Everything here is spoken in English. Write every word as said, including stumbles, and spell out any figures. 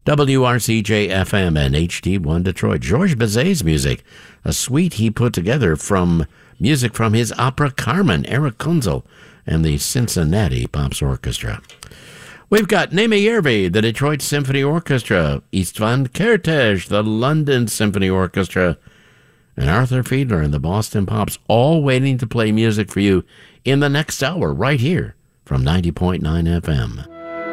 W R C J F M and H D one Detroit. Georges Bizet's music, a suite he put together from music from his opera Carmen, Eric Kunzel, and the Cincinnati Pops Orchestra. We've got Nemi Järvi, the Detroit Symphony Orchestra, Istvan Kertész, the London Symphony Orchestra, and Arthur Fiedler and the Boston Pops, all waiting to play music for you in the next hour right here from ninety point nine F M.